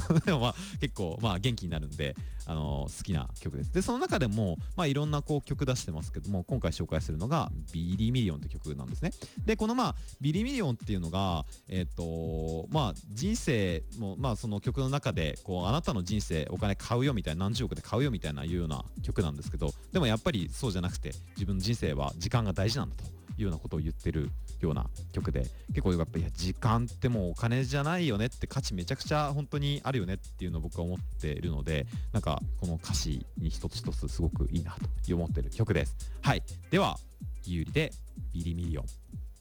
でもまあ結構まあ元気になるんで、好きな曲です。でその中でもまあいろんなこう曲出してますけども、今回紹介するのがビリー・ミリオンという曲なんですね。でこのまあビリー・ミリオンっていうのがまあ人生もまあその曲の中でこうあなたの人生お金買うよみたいな、何十億で買うよみたいないうような曲なんですけど、でもやっぱりそうじゃなくて自分の人生は時間が大事なんだというようなことを言ってるような曲で、結構やっぱり時間ってもうお金じゃないよねって、価値めちゃくちゃ本当にあるよねっていうのを僕は思っているので、なんかこの歌詞に一つ一つすごくいいなと思ってる曲です。はい、ではゆうりでビリミリオン。